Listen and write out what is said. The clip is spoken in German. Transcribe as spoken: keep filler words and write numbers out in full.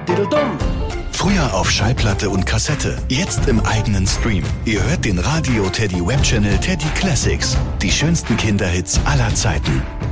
Diddle-Dumm. Früher auf Schallplatte und Kassette, jetzt im eigenen Stream. Ihr hört den Radio Teddy Webchannel Teddy Classics. Die schönsten Kinderhits aller Zeiten.